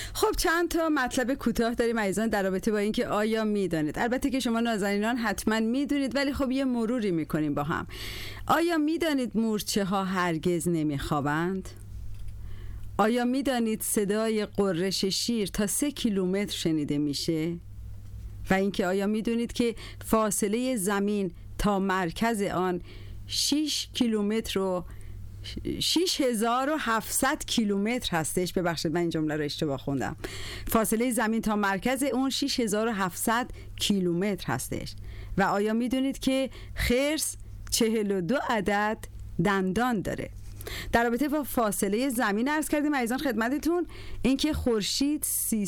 خب چند تا مطلب کوتاه داریم عزیزان در رابطه با اینکه آیا میدانید، البته که شما نازنینان حتما میدونید، ولی خب یه مروری میکنیم با هم. آیا میدانید مورچه ها هرگز نمیخوابند؟ آیا میدانید صدای قررش شیر تا 3 کیلومتر شنیده میشه؟ و اینکه آیا میدونید که فاصله زمین تا مرکز آن 6 کیلومتر و 6700 کیلومتر هستش؟ ببخشید من این جمله رو اشتباه خوندم. فاصله زمین تا مرکز اون 6700 کیلومتر هستش. و آیا میدونید که خرس 42 عدد دندان داره؟ در رابطه با فاصله زمین عرض کردیم عزیزان خدمتتون اینکه خورشید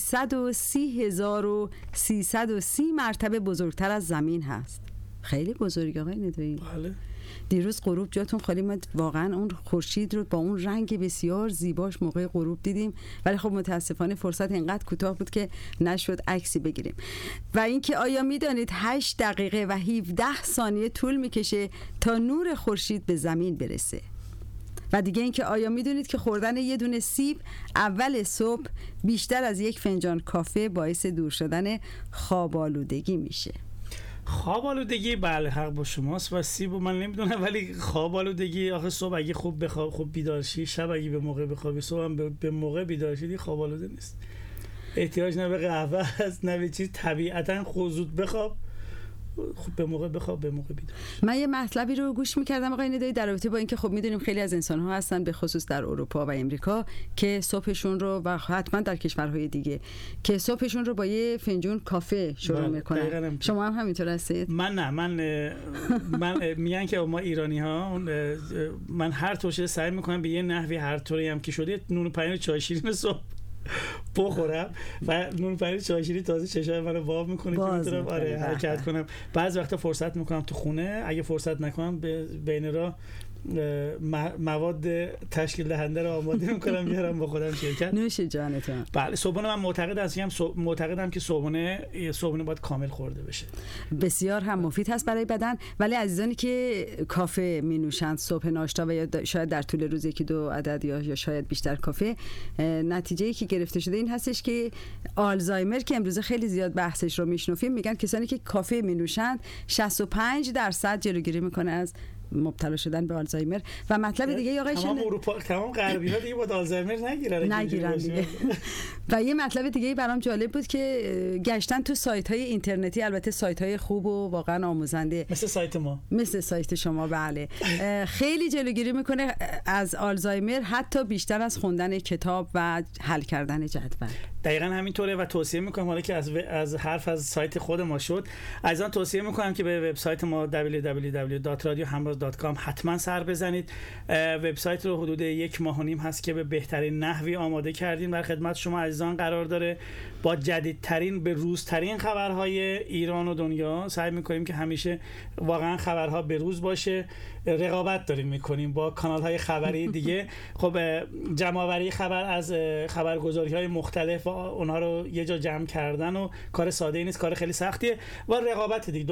330,330 مرتبه بزرگتر از زمین هست. خیلی بزرگه آقای ندایی. بله. دیروز غروب جاتون خالی، ما واقعا اون خورشید رو با اون رنگ بسیار زیباش موقع غروب دیدیم، ولی خب متاسفانه فرصت اینقدر کوتاه بود که نشد عکسی بگیریم. و اینکه آیا میدانید 8 دقیقه و 17 ثانیه طول میکشه تا نور خورشید به زمین برسه؟ و دیگه اینکه آیا میدونید که خوردن یه دونه سیب اول صبح بیشتر از 1 فنجان کافه باعث دور شدن خواب آلودگی میشه؟ خواب آلودگی بله حق با شماست و سیبو من نمیدونم، ولی خواب آلودگی آخه صبح اگه خوب بخواب خوب بیدار شی، شب اگه به موقع بخوابی، صبح هم به موقع بیدار شی، خواب آلوده نیست. احتیاج نه به قهوه هست نه به چیز، طبیعتا زود بخواب، خوب به موقع بخواب به موقع بیدار. من یه مطلبی رو گوش می‌کردم آقای ندایی در رابطه با اینکه خب می‌دونیم خیلی از انسان‌ها هستن به خصوص در اروپا و امریکا که صبحشون رو و حتما در کشورهای دیگه که صبحشون رو با یه فنجون کافه شروع می‌کنن. شما هم همینطور هستید؟ من میگن که ما ایرانی‌ها من هر طور سعی می‌کنم به یه نحوی هر طوری هم که شده نون و پنیر و چای شیرین صبح بخورم و نون پنیر چای شیرین تازه چشای منو باز میکنه که میتونم حرکت کنم. بعضی وقتا فرصت میکنم تو خونه، اگه فرصت نکنم بین راه مواد تشکیل دهنده رو آماده میکنم میارم با خودم شرکت. نوش جانتون. بله صبحونه من معتقدم که صبحونه باید کامل خورده بشه. بسیار هم مفید هست برای بدن، ولی عزیزانی که کافه می نوشند صبح ناشتا و یا شاید در طول روز 1-2 عدد یا شاید بیشتر کافه، نتیجه‌ای که گرفته شده این هستش که آلزایمر که امروز خیلی زیاد بحثش رو میشنویم، میگن کسانی که کافه می نوشند 65% جلوگیری میکنه از مبتلا شدن به آلزایمر. و مطلب دیگه آقای تمام اروپا تمام غربی‌ها دیگه با آلزایمر نگیرن دیگه. و یه مطلب دیگه برام جالب بود که گشتن تو سایت‌های اینترنتی، البته سایت‌های خوب و واقعا آموزنده مثل سایت ما، مثل سایت شما، بله خیلی جلوگیری میکنه از آلزایمر، حتی بیشتر از خوندن کتاب و حل کردن جدول. دقیقاً همینطوره و توصیه میکنم حالا که از حرف از سایت خود ما شد، از آن توصیه میکنم که به وبسایت ما www.radiohamraz.com حتما سر بزنید. وبسایت رو حدود 1.5 ماه هست که به بهترین نحوی آماده کردیم در خدمت شما عزیزان قرار داره. با جدیدترین به روزترین خبرهای ایران و دنیا سعی میکنیم که همیشه واقعا خبرها به روز باشه. رقابت داریم میکنیم با کانال‌های خبری دیگه. خب جمع‌آوری خبر از خبرگزاری‌های مختلف و اونها رو یه جا جمع کردن و کار ساده نیست، کار خیلی سختیه و رقابت دیگه.